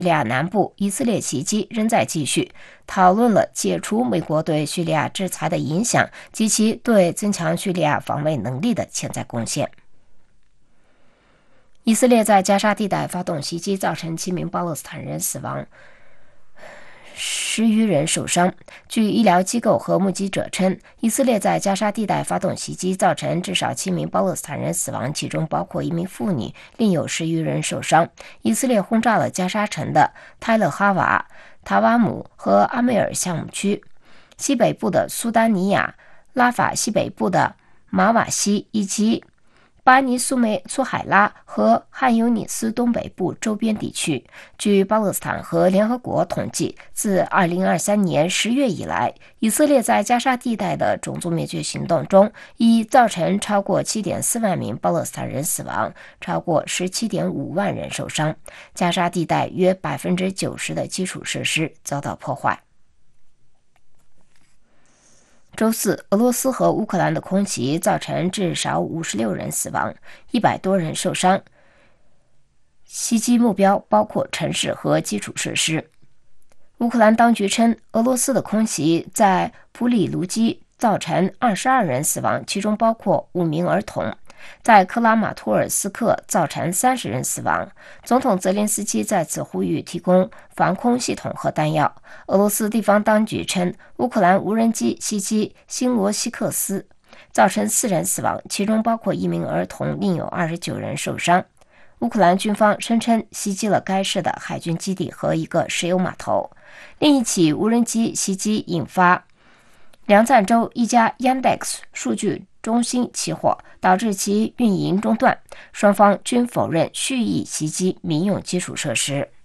利亚南部以色列袭击仍在继续，讨论了解除美国对叙利亚制裁的影响及其对增强叙利亚防卫能力的潜在贡献。以色列在加沙地带发动袭击，造成7名巴勒斯坦人死亡，10余人受伤。据医疗机构和目击者称，以色列在加沙地带发动袭击，造成至少7名巴勒斯坦人死亡，其中包括1名妇女，另有10余人受伤。以色列轰炸了加沙城的泰勒哈瓦、塔瓦姆和阿梅尔项目区，西北部的苏丹尼亚、拉法西北部的马瓦西以及巴尼苏海拉和汉尤尼斯东北部周边地区。据巴勒斯坦和联合国统计，自2023年10月以来，以色列在加沙地带的种族灭绝行动中已造成超过 7.4 万名巴勒斯坦人死亡，超过 17.5 万人受伤。加沙地带约 90% 的基础设施遭到破坏。周四，俄罗斯和乌克兰的空袭造成至少56人死亡，100多人受伤。袭击目标包括城市和基础设施。乌克兰当局称，俄罗斯的空袭在普里卢基造成22人死亡，其中包括5名儿童。在克拉马托尔斯克造成30人死亡。总统泽连斯基在此呼吁提供防空系统和弹药。俄罗斯地方当局称，乌克兰无人机袭击新罗西克斯，造成4人死亡，其中包括1名儿童，另有29人受伤。乌克兰军方声称袭击了该市的海军基地和一个石油码头。另一起无人机袭击引发梁赞州一家 Yandex 数据中心起火，导致其运营中断。双方均否认蓄意袭击民用基础设施。